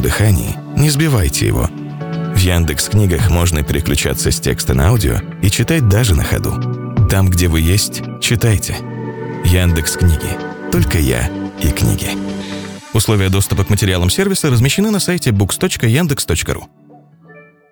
дыхании, не сбивайте его. В Яндекс.Книгах можно переключаться с текста на аудио и читать даже на ходу. Там, где вы есть, читайте. Яндекс.Книги. Только я и книги. Условия доступа к материалам сервиса размещены на сайте books.yandex.ru.